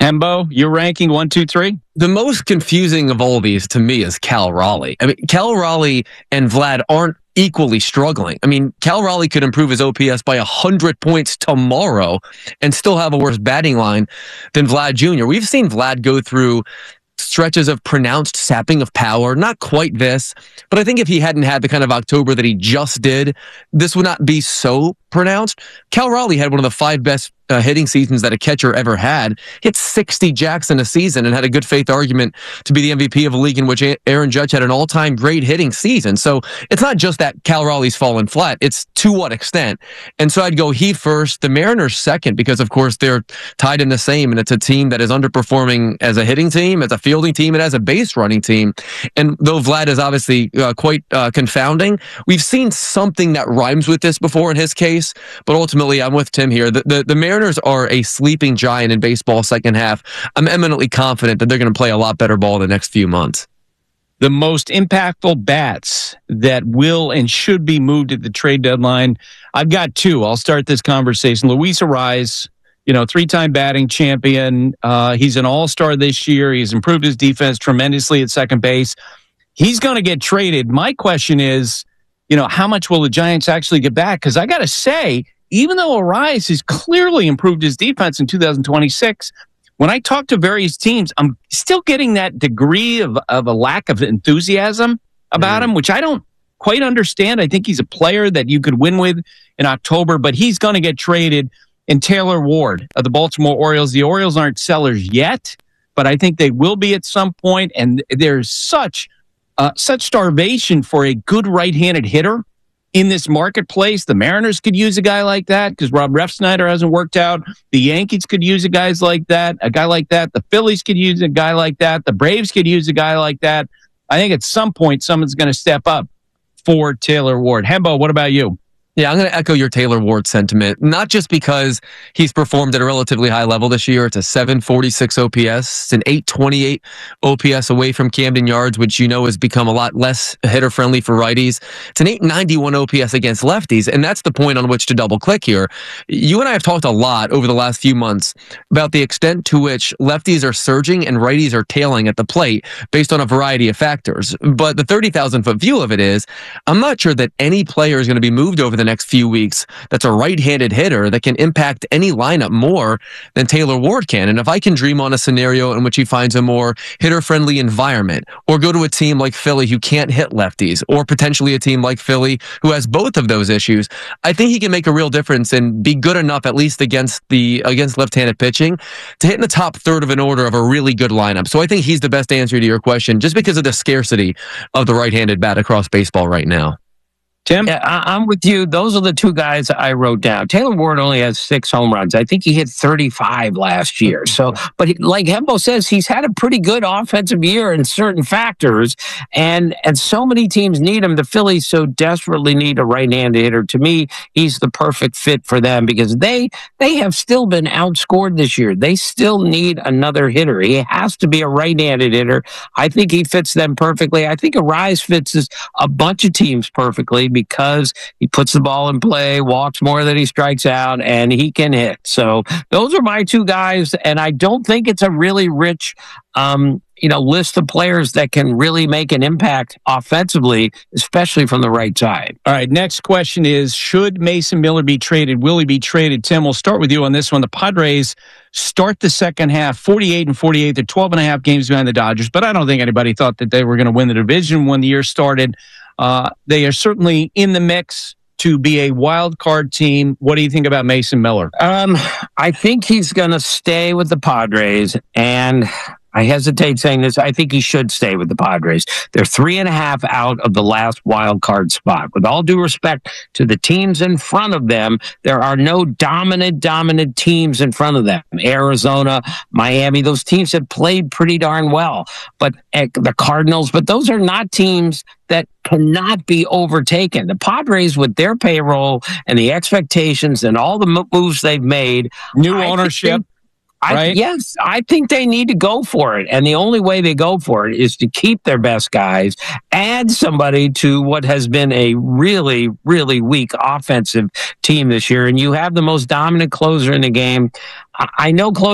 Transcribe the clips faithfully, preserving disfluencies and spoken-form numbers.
Hembo, your ranking one, two, three? The most confusing of all these to me is Cal Raleigh. I mean, Cal Raleigh and Vlad aren't equally struggling. I mean, Cal Raleigh could improve his O P S by one hundred points tomorrow and still have a worse batting line than Vlad Junior We've seen Vlad go through stretches of pronounced sapping of power. Not quite this, but I think if he hadn't had the kind of October that he just did, this would not be so pronounced. Cal Raleigh had one of the five best uh, hitting seasons that a catcher ever had. Hit sixty jacks in a season and had a good faith argument to be the M V P of a league in which Aaron Judge had an all-time great hitting season. So it's not just that Cal Raleigh's fallen flat. It's to what extent. And so I'd go he first, the Mariners second, because of course they're tied in the same, and it's a team that is underperforming as a hitting team, as a fielding team, and as a base running team. And though Vlad is obviously uh, quite uh, confounding, we've seen something that rhymes with this before in his case. But ultimately, I'm with Tim here. The, the, the Mariners are a sleeping giant in baseball second half. I'm eminently confident that they're going to play a lot better ball the next few months. The most impactful bats that will and should be moved at the trade deadline. I've got two. I'll start this conversation. Luis Arraez, you know, three-time batting champion. Uh, he's an all-star this year. He's improved his defense tremendously at second base. He's going to get traded. My question is, you know, how much will the Giants actually get back? Because I got to say, even though Arraez has clearly improved his defense in two thousand twenty-six, when I talk to various teams, I'm still getting that degree of, of a lack of enthusiasm about mm. him, which I don't quite understand. I think he's a player that you could win with in October, but he's going to get traded. And Taylor Ward of the Baltimore Orioles, the Orioles aren't sellers yet, but I think they will be at some point. And there's such uh, such starvation for a good right-handed hitter in this marketplace. The Mariners could use a guy like that because Rob Refsnyder hasn't worked out. The Yankees could use a guy like that, a guy like that. The Phillies could use a guy like that. The Braves could use a guy like that. I think at some point someone's going to step up for Taylor Ward. Hembo, what about you? Yeah, I'm going to echo your Taylor Ward sentiment, not just because he's performed at a relatively high level this year. It's a seven forty-six O P S. It's an eight twenty-eight O P S away from Camden Yards, which you know has become a lot less hitter-friendly for righties. It's an eight ninety-one O P S against lefties, and that's the point on which to double-click here. You and I have talked a lot over the last few months about the extent to which lefties are surging and righties are tailing at the plate based on a variety of factors. But the thirty thousand foot view of it is, I'm not sure that any player is going to be moved over the next few weeks that's a right-handed hitter that can impact any lineup more than Taylor Ward can. And if I can dream on a scenario in which he finds a more hitter-friendly environment, or go to a team like Philly who can't hit lefties, or potentially a team like Philly who has both of those issues, I think he can make a real difference and be good enough, at least against the against left-handed pitching, to hit in the top third of an order of a really good lineup. So I think he's the best answer to your question, just because of the scarcity of the right-handed bat across baseball right now. Tim? Yeah, I, I'm with you. Those are the two guys I wrote down. Taylor Ward only has six home runs. I think he hit thirty-five last year. So, but he, like Hembo says, he's had a pretty good offensive year in certain factors, and and so many teams need him. The Phillies so desperately need a right-handed hitter. To me, he's the perfect fit for them because they they have still been outscored this year. They still need another hitter. He has to be a right-handed hitter. I think he fits them perfectly. I think Arraez fits this, a bunch of teams perfectly, because he puts the ball in play, walks more than he strikes out, and he can hit. So those are my two guys, and I don't think it's a really rich um, you know, list of players that can really make an impact offensively, especially from the right side. All right, next question is, should Mason Miller be traded? Will he be traded? Tim, we'll start with you on this one. The Padres start the second half forty-eight and forty-eight. They're twelve and a half games behind the Dodgers, but I don't think anybody thought that they were going to win the division when the year started. Uh, they are certainly in the mix to be a wild card team. What do you think about Mason Miller? Um, I think he's going to stay with the Padres, and I hesitate saying this. I think he should stay with the Padres. They're three and a half out of the last wild card spot. With all due respect to the teams in front of them, there are no dominant, dominant teams in front of them. Arizona, Miami, those teams have played pretty darn well. But uh, the Cardinals, but those are not teams that cannot be overtaken. The Padres, with their payroll and the expectations and all the moves they've made, new I ownership. I, right? Yes, I think they need to go for it. And the only way they go for it is to keep their best guys, add somebody to what has been a really, really weak offensive team this year. And you have the most dominant closer in the game. I, I know closers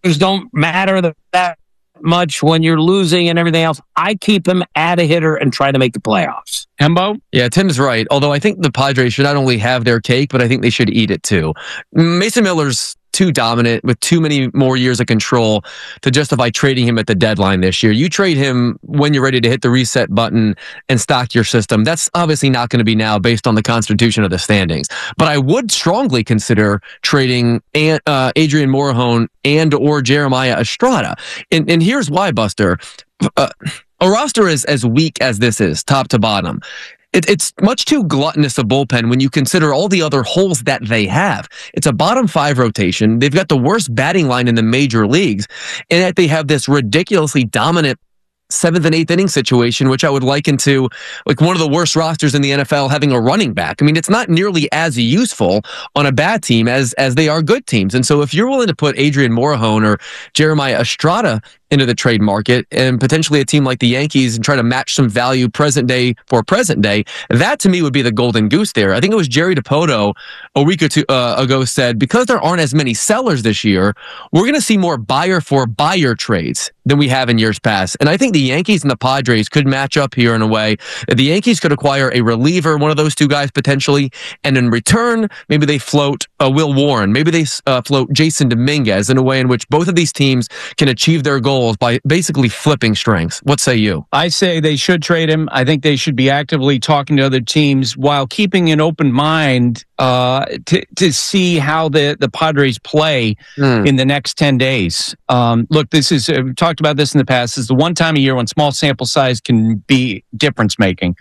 don't matter that much when you're losing and everything else. I keep him at a hitter and try to make the playoffs. Hembo? Yeah, Tim's right. Although I think the Padres should not only have their cake, but I think they should eat it too. Mason Miller's too dominant with too many more years of control to justify trading him at the deadline this year. You trade him when you're ready to hit the reset button and stock your system. That's obviously not going to be now based on the constitution of the standings. But I would strongly consider trading uh, Adrian Morejon and or Jeremiah Estrada. And, and here's why, Buster. Uh, a roster is as weak as this is, top to bottom. It, it's much too gluttonous a bullpen when you consider all the other holes that they have. It's a bottom five rotation. They've got the worst batting line in the major leagues, and yet they have this ridiculously dominant seventh and eighth inning situation, which I would liken to like one of the worst rosters in the N F L having a running back. I mean, it's not nearly as useful on a bad team as as they are good teams. And so if you're willing to put Adrian Morejon or Jeremiah Estrada into the trade market and potentially a team like the Yankees and try to match some value present day for present day, that to me would be the golden goose there. I think it was Jerry DiPoto a week or two uh, ago said, because there aren't as many sellers this year, we're going to see more buyer for buyer trades than we have in years past. And I think the Yankees and the Padres could match up here in a way that the Yankees could acquire a reliever, one of those two guys potentially, and in return, maybe they float uh, Will Warren, maybe they uh, float Jason Dominguez in a way in which both of these teams can achieve their goals by basically flipping strengths. What say you? I say they should trade him. I think they should be actively talking to other teams while keeping an open mind uh, to to see how the, the Padres play mm. in the next ten days. Um, look, this is, uh, we've talked about this in the past, this is the one time a year when small sample size can be difference making.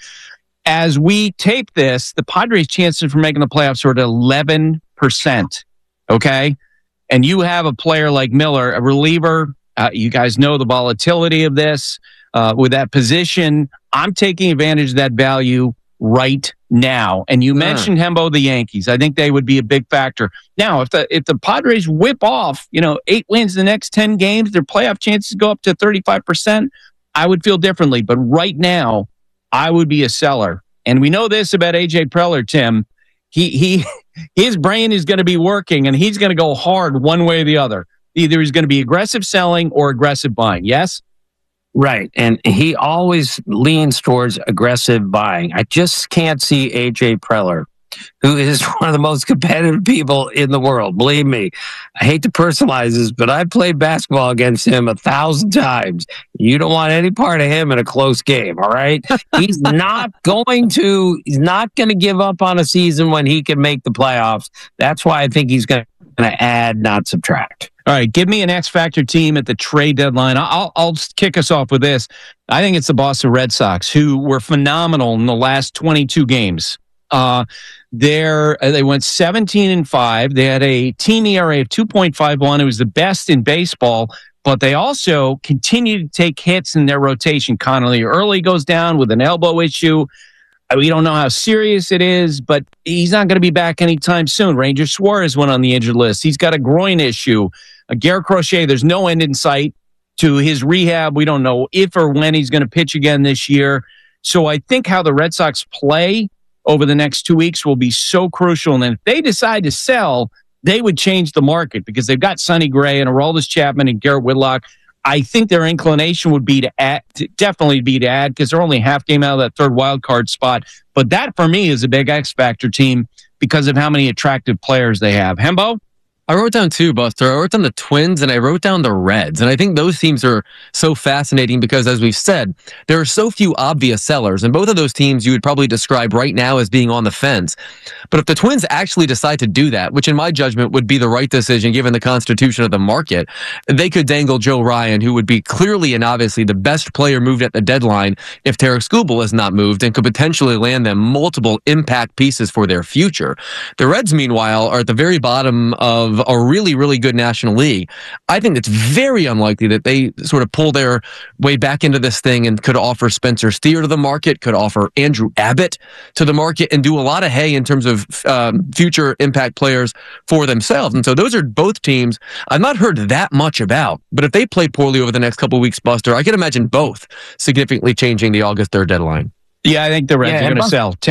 As we tape this, the Padres' chances for making the playoffs are at eleven percent. Okay? And you have a player like Miller, a reliever. Uh, you guys know the volatility of this. Uh, with that position, I'm taking advantage of that value right now. And you yeah. mentioned, Hembo, the Yankees. I think they would be a big factor. Now, if the if the Padres whip off, you know, eight wins the next ten games, their playoff chances go up to thirty-five percent, I would feel differently. But right now, I would be a seller. And we know this about A J Preller, Tim. He he his brain is going to be working, and he's going to go hard one way or the other. Either he's going to be aggressive selling or aggressive buying. Yes? Right. And he always leans towards aggressive buying. I just can't see A J Preller, who is one of the most competitive people in the world. Believe me, I hate to personalize this, but I've played basketball against him a thousand times. You don't want any part of him in a close game, all right? He's not going to, he's not going to give up on a season when he can make the playoffs. That's why I think he's going to add, not subtract. All right, give me an X Factor team at the trade deadline. I'll, I'll kick us off with this. I think it's the Boston Red Sox, who were phenomenal in the last twenty-two games. Uh, they're, they went seventeen and five. They had a team E R A of two point five one. It was the best in baseball, but they also continue to take hits in their rotation. Connolly early goes down with an elbow issue. We don't know how serious it is, but he's not going to be back anytime soon. Ranger Suarez went on the injured list. He's got a groin issue. Uh, Garrett Crochet, there's no end in sight to his rehab. We don't know if or when he's going to pitch again this year. So I think how the Red Sox play over the next two weeks will be so crucial. And if they decide to sell, they would change the market because they've got Sonny Gray and Aroldis Chapman and Garrett Whitlock. I think their inclination would be to add, to definitely be to add, because they're only half game out of that third wild card spot. But that for me is a big X factor team because of how many attractive players they have. Hembo? I wrote down two, Buster. I wrote down the Twins and I wrote down the Reds. And I think those teams are so fascinating because, as we've said, there are so few obvious sellers. And both of those teams you would probably describe right now as being on the fence. But if the Twins actually decide to do that, which in my judgment would be the right decision given the constitution of the market, they could dangle Joe Ryan, who would be clearly and obviously the best player moved at the deadline if Tarek Skubal is not moved, and could potentially land them multiple impact pieces for their future. The Reds, meanwhile, are at the very bottom of a really, really good National League. I think it's very unlikely that they sort of pull their way back into this thing and could offer Spencer Steer to the market, could offer Andrew Abbott to the market, and do a lot of hay in terms of um, future impact players for themselves. And so those are both teams I've not heard that much about. But if they play poorly over the next couple of weeks, Buster, I could imagine both significantly changing the August third deadline. Yeah, I think the Reds yeah, are going to sell. Tim?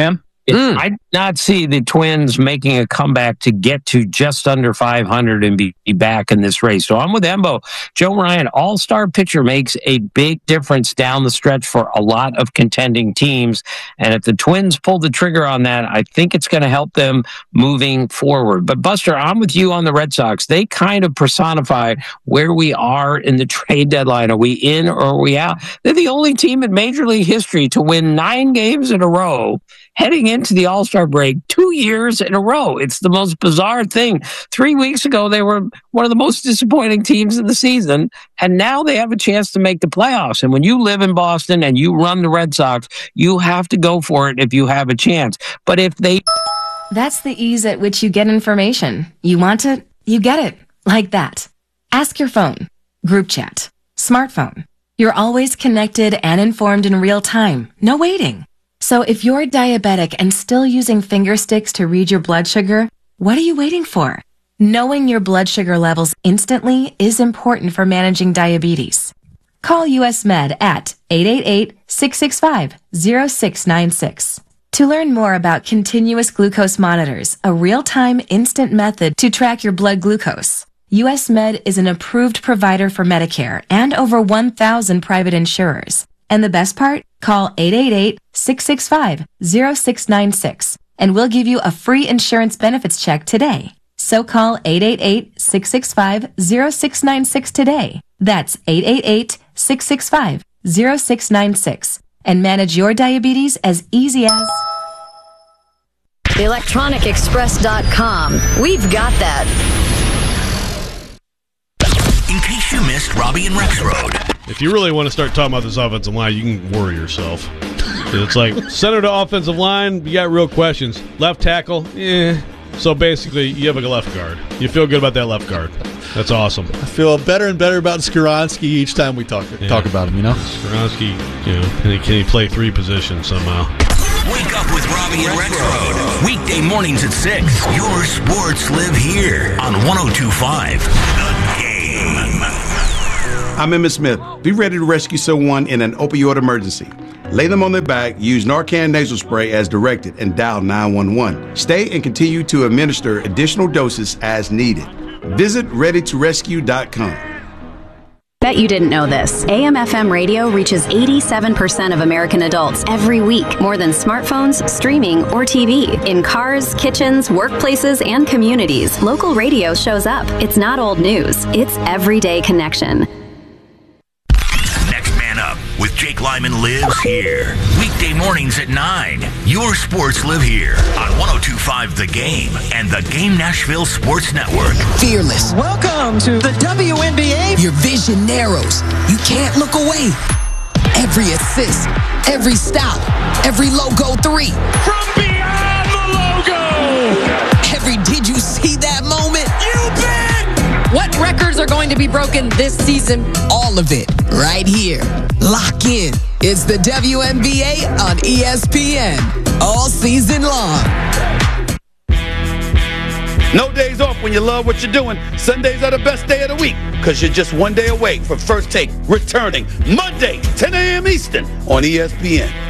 Mm. I did not see the Twins making a comeback to get to just under five hundred and be, be back in this race. So I'm with Embo. Joe Ryan, all-star pitcher, makes a big difference down the stretch for a lot of contending teams. And if the Twins pull the trigger on that, I think it's going to help them moving forward. But Buster, I'm with you on the Red Sox. They kind of personify where we are in the trade deadline. Are we in or are we out? They're the only team in Major League history to win nine games in a row heading into the All-Star break two years in a row. It's the most bizarre thing. Three weeks ago, they were one of the most disappointing teams in the season, and now they have a chance to make the playoffs. And when you live in Boston and you run the Red Sox, you have to go for it if you have a chance. But if they... That's the ease at which you get information. You want it, you get it. Like that. Ask your phone. Group chat. Smartphone. You're always connected and informed in real time. No waiting. So if you're diabetic and still using finger sticks to read your blood sugar, what are you waiting for? Knowing your blood sugar levels instantly is important for managing diabetes. Call U S Med at eight eight eight, six six five, zero six nine six. To learn more about continuous glucose monitors, a real-time instant method to track your blood glucose, U S Med is an approved provider for Medicare and over one thousand private insurers. And the best part? Call eight eight eight, six six five, zero six nine six and we'll give you a free insurance benefits check today. So call eight eight eight, six six five, zero six nine six today. That's eight eight eight, six six five, zero six nine six and manage your diabetes as easy as... electronic express dot com. We've got that. In case you missed Robbie and Rex Road. If you really want to start talking about this offensive line, you can worry yourself. It's like center to offensive line, you got real questions. Left tackle, eh. So basically, you have a left guard. You feel good about that left guard. That's awesome. I feel better and better about Skoronski each time we talk yeah. talk about him, you know? Skoronski, you know, can he, can he play three positions somehow? Wake up with Robbie and Rex Road. Weekday mornings at six. Your sports live here on one oh two point five The Game. I'm Emmett Smith. Be ready to rescue someone in an opioid emergency. Lay them on their back, use Narcan nasal spray as directed, and dial nine one one. Stay and continue to administer additional doses as needed. Visit ready to rescue dot com. Bet you didn't know this. A M F M radio reaches eighty-seven percent of American adults every week, more than smartphones, streaming, or T V. In cars, kitchens, workplaces, and communities, local radio shows up. It's not old news. It's everyday connection. Next Man Up with Jake Lyman lives here. Weekday mornings at nine. Your sports live here on one oh two point five The Game and the Game Nashville Sports Network. Fearless. Welcome to the W N B A. Your vision narrows. You can't look away. Every assist, every stop, every logo three. From beyond the logo. Every did you see that moment? You bet. What records are going to be broken this season? All of it right here. Lock in. It's the W N B A on E S P N all season long. No days off when you love what you're doing. Sundays are the best day of the week because you're just one day away from First Take returning Monday, ten a.m. Eastern on E S P N.